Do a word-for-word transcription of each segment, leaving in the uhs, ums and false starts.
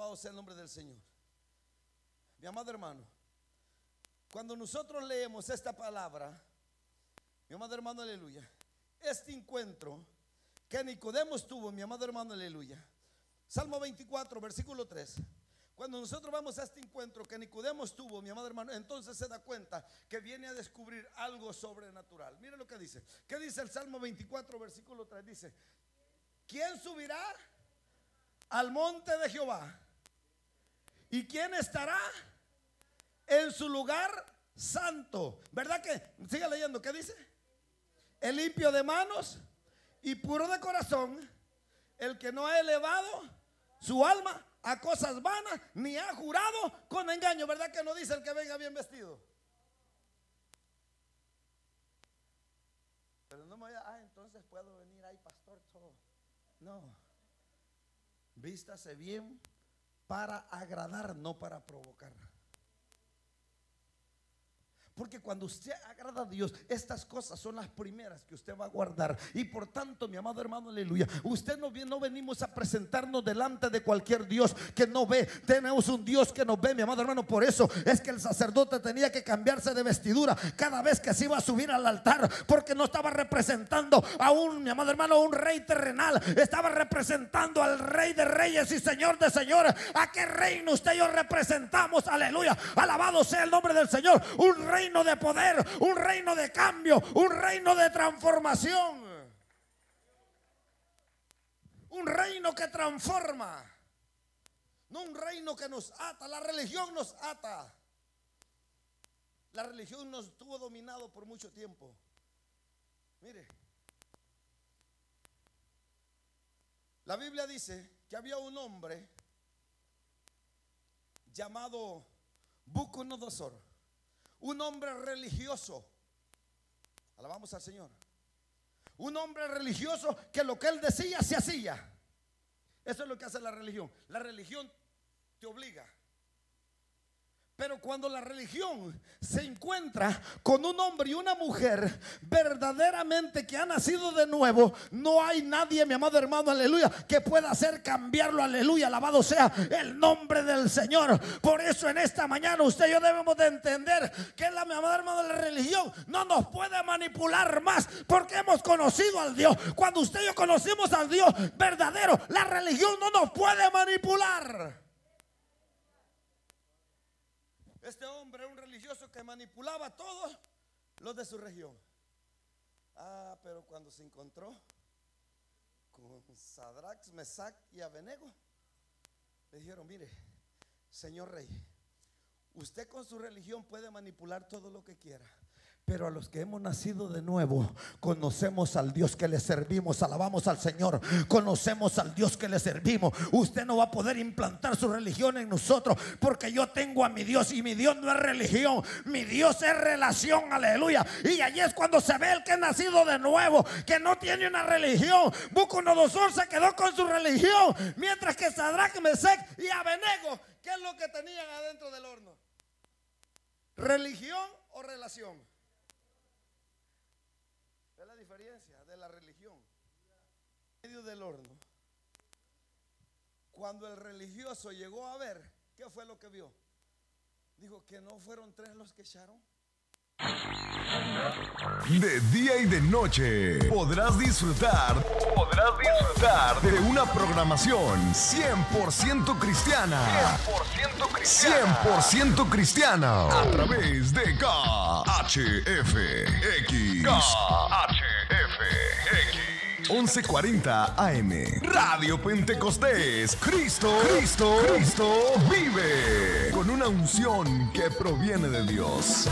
Alabado sea el nombre del Señor. Mi amado hermano, cuando nosotros leemos esta palabra, mi amado hermano, aleluya, este encuentro que Nicodemo tuvo, mi amado hermano, aleluya. Salmo veinticuatro, versículo tres. Cuando nosotros vamos a este encuentro que Nicodemo tuvo, mi amado hermano, entonces se da cuenta que viene a descubrir algo sobrenatural. Mire lo que dice. ¿Qué dice el Salmo veinticuatro, versículo tres? Dice: ¿quién subirá al monte de Jehová? ¿Y quién estará en su lugar santo? ¿Verdad que? Siga leyendo. ¿Qué dice? El limpio de manos y puro de corazón, el que no ha elevado su alma a cosas vanas, ni ha jurado con engaño. ¿Verdad que no dice el que venga bien vestido? Pero no me vaya, ah, entonces puedo venir ahí, pastor, todo. No. Vístase bien para agradar, no para provocar. Porque cuando usted agrada a Dios, estas cosas son las primeras que usted va a guardar. Y por tanto, mi amado hermano, aleluya, usted no, no venimos a presentarnos delante de cualquier Dios que no ve. Tenemos un Dios que nos ve, mi amado hermano. Por eso es que el sacerdote tenía que cambiarse de vestidura cada vez que se iba a subir al altar, porque no estaba representando a un, mi amado hermano, un rey terrenal. Estaba representando al Rey de reyes y Señor de señores. ¿A qué reino usted y yo representamos? Aleluya, alabado sea el nombre del Señor. Un reino de poder, un reino de cambio, un reino de transformación, un reino que transforma, no un reino que nos ata. La religión nos ata. La religión nos tuvo dominado por mucho tiempo. Mire, la Biblia dice que había un hombre llamado Nabucodonosor, un hombre religioso. Alabamos al Señor. Un hombre religioso que lo que él decía se hacía. Eso es lo que hace la religión. La religión te obliga. Pero cuando la religión se encuentra con un hombre y una mujer verdaderamente que ha nacido de nuevo, no hay nadie, mi amado hermano, aleluya, que pueda hacer cambiarlo, aleluya, alabado sea el nombre del Señor. Por eso en esta mañana usted y yo debemos de entender que la, mi amado hermano, la religión no nos puede manipular más, porque hemos conocido al Dios. Cuando usted y yo conocimos al Dios verdadero, la religión no nos puede manipular. Este hombre era un religioso que manipulaba a todos los de su región. Ah, pero cuando se encontró con Sadrach, Mesach y Abednego, le dijeron: mire, señor rey, usted con su religión puede manipular todo lo que quiera, pero a los que hemos nacido de nuevo, conocemos al Dios que le servimos. Alabamos al Señor. Conocemos al Dios que le servimos. Usted no va a poder implantar su religión en nosotros, porque yo tengo a mi Dios, y mi Dios no es religión, mi Dios es relación. Aleluya. Y allí es cuando se ve el que es nacido de nuevo, que no tiene una religión. Nabucodonosor se quedó con su religión, mientras que Sadrach, Mesach y Abednego, ¿qué es lo que tenían adentro del horno? ¿Religión o relación? Es la diferencia de la religión. En medio del horno, cuando el religioso llegó a ver, ¿qué fue lo que vio? Dijo que no fueron tres los que echaron. De día y de noche podrás disfrutar, podrás disfrutar de una programación cien por ciento cristiana, cien por ciento cristiana, cien por ciento cristiana, a través de K H F X, K H F X, once cuarenta A M, Radio Pentecostés. Cristo, Cristo, Cristo vive, con una unción que proviene de Dios.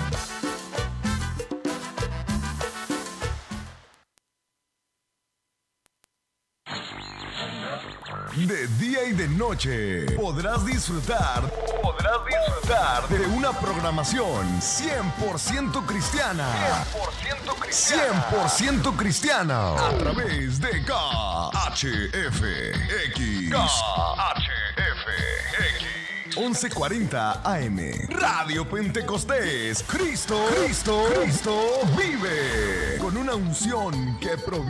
De día y de noche podrás disfrutar, podrás disfrutar de una programación cien por ciento cristiana, cien por ciento cristiana, cien por ciento cristiana, a través de K H F X, K H F X, once cuarenta A M, Radio Pentecostés. Cristo, Cristo, Cristo vive, con una unción que proviene